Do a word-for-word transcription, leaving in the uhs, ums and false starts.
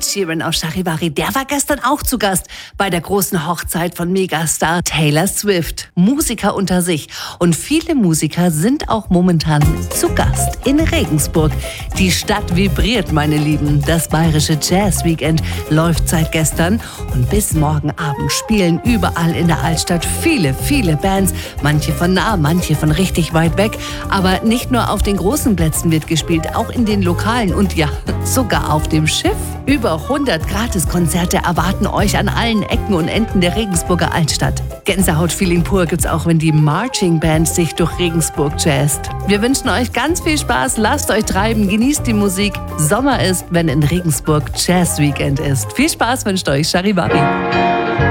Ed Sheeran aus Charivari, der war gestern auch zu Gast bei der großen Hochzeit von Megastar Taylor Swift. Musiker unter sich. Und viele Musiker sind auch momentan zu Gast in Regensburg. Die Stadt vibriert, meine Lieben. Das bayerische Jazz Weekend läuft seit gestern und bis morgen Abend spielen überall in der Altstadt viele, viele Bands. Manche von nah, manche von richtig weit weg. Aber nicht nur auf den großen Plätzen wird gespielt, auch in den Lokalen und ja, sogar auf dem Schiff. Über hundert Gratiskonzerte erwarten euch an allen Ecken und Enden der Regensburger Altstadt. Gänsehaut-Feeling pur gibt's auch, wenn die Marching Band sich durch Regensburg jazzt. Wir wünschen euch ganz viel Spaß, lasst euch treiben, genießt die Musik. Sommer ist, wenn in Regensburg Jazz Weekend ist. Viel Spaß wünscht euch Charivari.